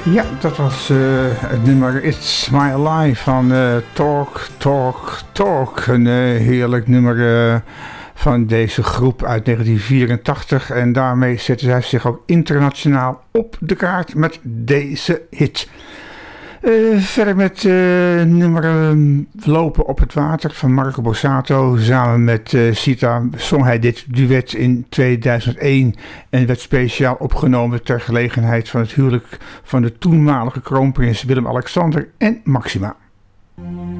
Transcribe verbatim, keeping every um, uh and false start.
Ja, dat was uh, het nummer It's My Life van uh, Talk, Talk, Talk. Een uh, heerlijk nummer uh, van deze groep uit negentien vierentachtig. En daarmee zetten zij zich ook internationaal op de kaart met deze hit. Uh, verder met uh, nummer uh, Lopen op het Water van Marco Borsato. Samen met uh, Sita zong hij dit duet in tweeduizend één en werd speciaal opgenomen ter gelegenheid van het huwelijk van de toenmalige kroonprins Willem-Alexander en Maxima.